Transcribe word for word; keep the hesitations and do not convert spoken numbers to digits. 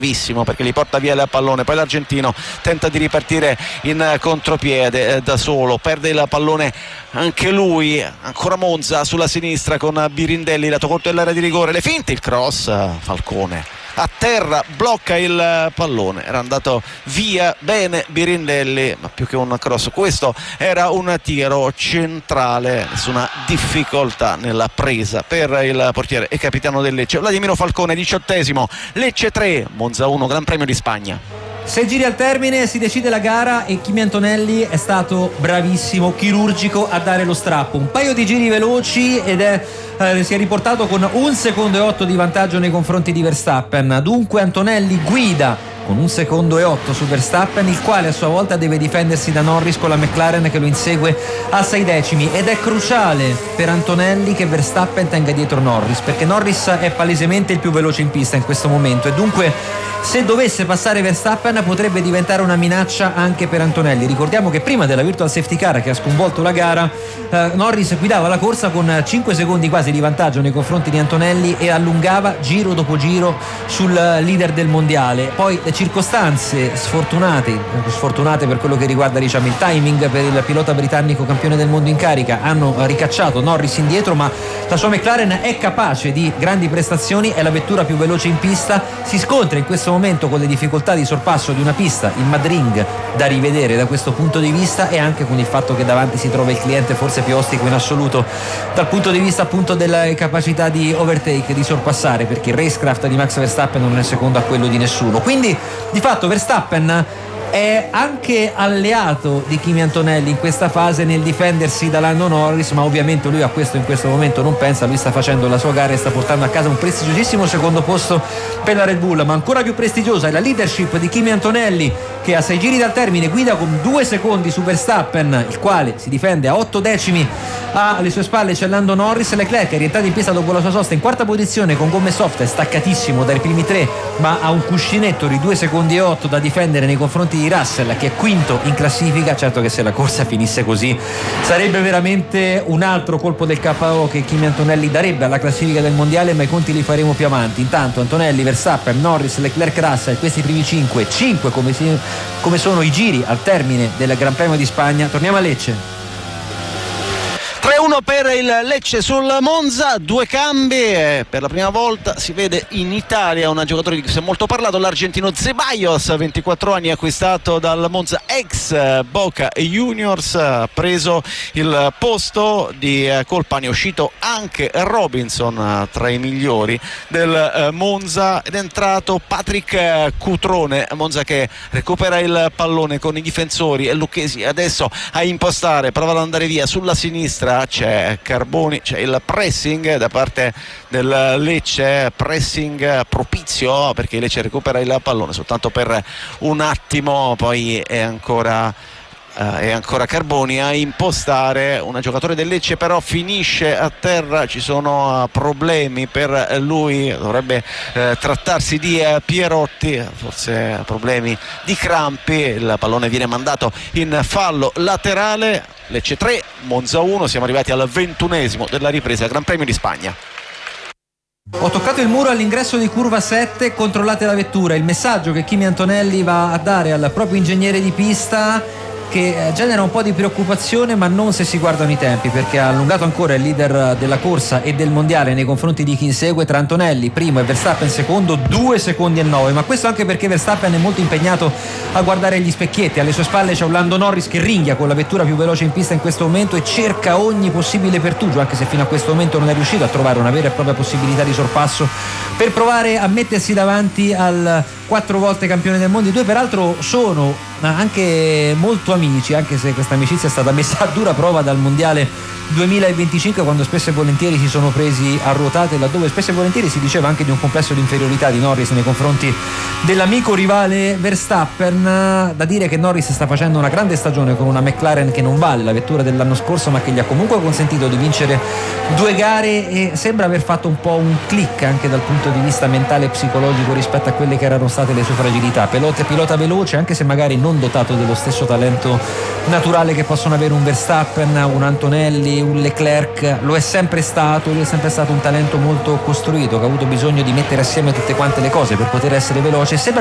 perché li porta via il pallone, poi l'argentino tenta di ripartire in contropiede eh, da solo, perde il pallone anche lui, ancora Monza sulla sinistra con Birindelli, lato corto dell'area di rigore, le finte, il cross, Falcone a terra, blocca il pallone, era andato via bene Birindelli, ma più che un cross questo era un tiro centrale, nessuna difficoltà nella presa per il portiere e capitano del Lecce Vladimiro Falcone. Diciottesimo, Lecce tre Monza uno, Gran Premio di Spagna. Sei giri al termine si decide la gara e Kimi Antonelli è stato bravissimo, chirurgico a dare lo strappo, un paio di giri veloci ed è eh, si è riportato con un secondo e otto di vantaggio nei confronti di Verstappen. Dunque Antonelli guida con un secondo e otto su Verstappen, il quale a sua volta deve difendersi da Norris con la McLaren che lo insegue a sei decimi, ed è cruciale per Antonelli che Verstappen tenga dietro Norris, perché Norris è palesemente il più veloce in pista in questo momento e dunque se dovesse passare Verstappen potrebbe diventare una minaccia anche per Antonelli. Ricordiamo che prima della virtual safety car che ha sconvolto la gara eh, Norris guidava la corsa con cinque secondi quasi di vantaggio nei confronti di Antonelli e allungava giro dopo giro sul leader del mondiale. Poi le circostanze sfortunate sfortunate per quello che riguarda diciamo il timing per il pilota britannico campione del mondo in carica hanno ricacciato Norris indietro, ma la sua McLaren è capace di grandi prestazioni, è la vettura più veloce in pista, si scontra in questo momento con le difficoltà di sorpasso di una pista, il Madrid, da rivedere da questo punto di vista, e anche con il fatto che davanti si trova il cliente forse più ostico in assoluto dal punto di vista appunto della capacità di overtake, di sorpassare, perché il racecraft di Max Verstappen non è secondo a quello di nessuno. Quindi di fatto Verstappen è anche alleato di Kimi Antonelli in questa fase nel difendersi da Lando Norris, ma ovviamente lui a questo in questo momento non pensa, lui sta facendo la sua gara e sta portando a casa un prestigiosissimo secondo posto per la Red Bull, ma ancora più prestigiosa è la leadership di Kimi Antonelli che a sei giri dal termine guida con due secondi su Verstappen, il quale si difende a otto decimi, alle sue spalle c'è Lando Norris. Leclerc è rientrato in pista dopo la sua sosta in quarta posizione con gomme soft, è staccatissimo dai primi tre ma ha un cuscinetto di due secondi e otto da difendere nei confronti di Russell che è quinto in classifica. Certo che se la corsa finisse così sarebbe veramente un altro colpo del K O che Kimi Antonelli darebbe alla classifica del mondiale, ma i conti li faremo più avanti. Intanto Antonelli, Verstappen, Norris, Leclerc, Russell, questi primi cinque cinque come, si, come sono i giri al termine del Gran Premio di Spagna. Torniamo a Lecce. tre uno per il Lecce sul Monza, due cambi e per la prima volta si vede in Italia un giocatore di cui si è molto parlato, l'argentino Ceballos, ventiquattro anni, acquistato dal Monza ex Boca Juniors, ha preso il posto di Colpani, è uscito anche Robinson tra i migliori del Monza ed è entrato Patrick Cutrone. Monza che recupera il pallone con i difensori e Lucchesi adesso a impostare, prova ad andare via sulla sinistra, c'è Carboni, c'è il pressing da parte del Lecce, pressing propizio perché il Lecce recupera il pallone soltanto per un attimo, poi è ancora Uh, è ancora Carboni a impostare, un giocatore del Lecce però finisce a terra, ci sono uh, problemi per lui, dovrebbe uh, trattarsi di uh, Pierotti, forse problemi di crampi, il pallone viene mandato in fallo laterale. Lecce tre, Monza uno, siamo arrivati al ventunesimo della ripresa Gran Premio di Spagna. Ho toccato il muro all'ingresso di curva sette, controllate la vettura, il messaggio che Kimi Antonelli va a dare al proprio ingegnere di pista che genera un po' di preoccupazione, ma non se si guardano i tempi, perché ha allungato ancora il leader della corsa e del mondiale nei confronti di chi insegue tra Antonelli primo e Verstappen secondo, due secondi e nove, ma questo anche perché Verstappen è molto impegnato a guardare gli specchietti. Alle sue spalle c'è un Lando Norris che ringhia con la vettura più veloce in pista in questo momento e cerca ogni possibile pertugio, anche se fino a questo momento non è riuscito a trovare una vera e propria possibilità di sorpasso per provare a mettersi davanti al quattro volte campione del mondo. I due peraltro sono anche molto amici, anche se questa amicizia è stata messa a dura prova dal mondiale duemilaventicinque, quando spesso e volentieri si sono presi a ruotate, laddove spesso e volentieri si diceva anche di un complesso di inferiorità di Norris nei confronti dell'amico rivale Verstappen. Da dire che Norris sta facendo una grande stagione con una McLaren che non vale la vettura dell'anno scorso, ma che gli ha comunque consentito di vincere due gare e sembra aver fatto un po' un click anche dal punto di vista mentale e psicologico rispetto a quelle che erano state nonostate le sue fragilità. Pilota, pilota veloce, anche se magari non dotato dello stesso talento naturale che possono avere un Verstappen, un Antonelli, un Leclerc. Lo è sempre stato, lui è sempre stato un talento molto costruito, che ha avuto bisogno di mettere assieme tutte quante le cose per poter essere veloce. Sembra